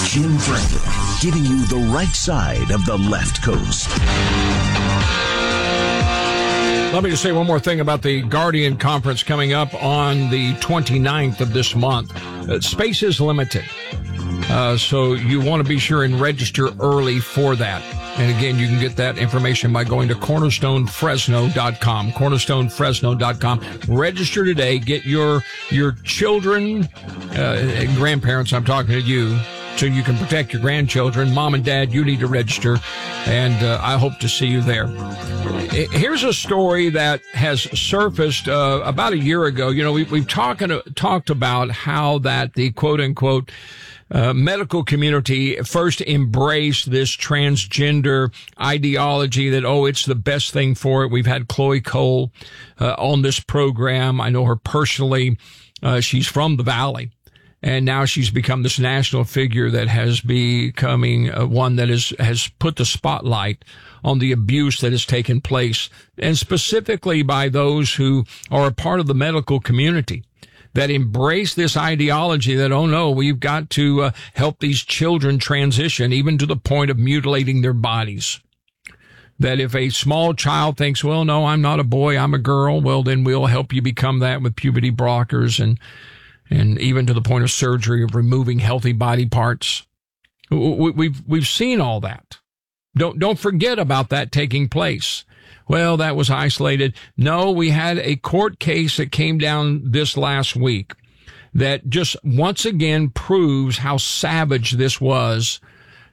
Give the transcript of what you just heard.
Jim Franklin, giving you the right side of the left coast. Let me just say one more thing about the Guardian Conference coming up on the 29th of this month. Space is limited, so you want to be sure and register early for that. And again, you can get that information by going to cornerstonefresno.com, cornerstonefresno.com. Register today. Get your children, grandparents, I'm talking to you, so you can protect your grandchildren. Mom and Dad, you need to register, and I hope to see you there. Here's a story that has surfaced about a year ago. You know, we've talked about how that the quote-unquote medical community first embraced this transgender ideology that, it's the best thing for it. We've had Chloe Cole on this program. I know her personally. She's from the Valley. And now she's become this national figure that has becoming one that has put the spotlight on the abuse that has taken place, and specifically by those who are a part of the medical community that embrace this ideology that, we've got to help these children transition, even to the point of mutilating their bodies. That if a small child thinks, well, no, I'm not a boy, I'm a girl, well, then we'll help you become that with puberty blockers and even to the point of surgery of removing healthy body parts. We've seen all that. Don't forget about that taking place. Well, that was isolated. No, we had a court case that came down this last week that just once again proves how savage this was